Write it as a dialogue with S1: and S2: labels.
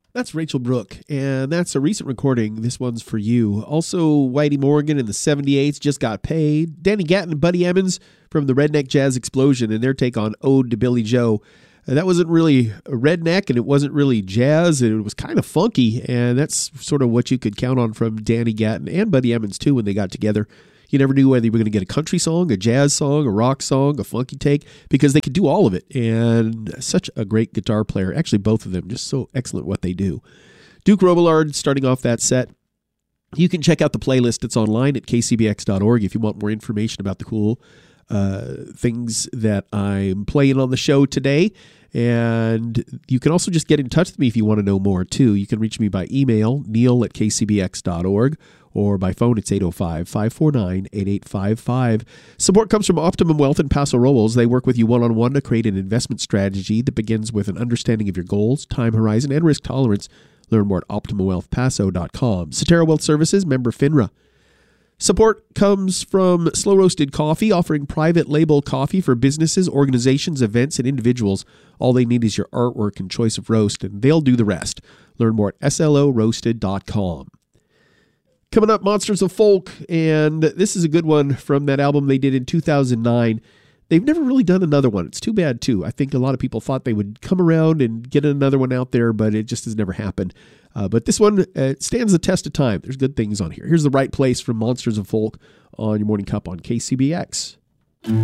S1: That's Rachel Brooke, and that's a recent recording. This one's for you. Also, Whitey Morgan and the 78s just got paid. Danny Gatton and Buddy Emmons from the Redneck Jazz Explosion and their take on Ode to Billy Joe. That wasn't really a redneck, and it wasn't really jazz, and it was kind of funky, and that's sort of what you could count on from Danny Gatton and Buddy Emmons, too, when they got together. You never knew whether you were going to get a country song, a jazz song, a rock song, a funky take, because they could do all of it. And such a great guitar player. Actually, both of them, just so excellent what they do. Duke Robillard starting off that set. You can check out the playlist. It's online at kcbx.org if you want more information about the cool things that I'm playing on the show today. And you can also just get in touch with me if you want to know more, too. You can reach me by email, neil@kcbx.org, or by phone, it's 805-549-8855. Support comes from Optimum Wealth in Paso Robles. They work with you one-on-one to create an investment strategy that begins with an understanding of your goals, time horizon, and risk tolerance. Learn more at OptimumWealthPaso.com. Cetera Wealth Services, member FINRA. Support comes from Slow Roasted Coffee, offering private label coffee for businesses, organizations, events, and individuals. All they need is your artwork and choice of roast, and they'll do the rest. Learn more at sloroasted.com. Coming up, Monsters of Folk, and this is a good one from that album they did in 2009. They've never really done another one. It's too bad, too. I think a lot of people thought they would come around and get another one out there, but it just has never happened. But this one stands the test of time. There's good things on here. Here's The Right Place from Monsters of Folk on your Morning Cup on KCBX.